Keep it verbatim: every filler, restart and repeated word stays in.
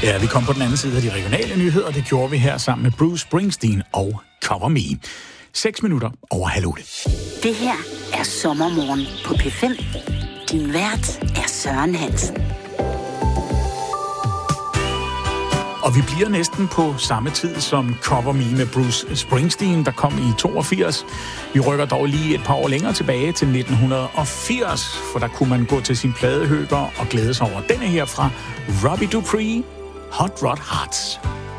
Ja, vi kom på den anden side af de regionale nyheder. Det gjorde vi her sammen med Bruce Springsteen og Cover Me. Seks minutter over halv otte. Det her er Sommermorgen på P fem. Din vært er Søren Hansen. Og vi bliver næsten på samme tid som Cover Me med Bruce Springsteen, der kom i toogfirs. Vi rykker dog lige et par år længere tilbage til nitten firs, for der kunne man gå til sin pladehøger og glæde sig over denne her fra Robbie Dupree, Hot Rod Hearts.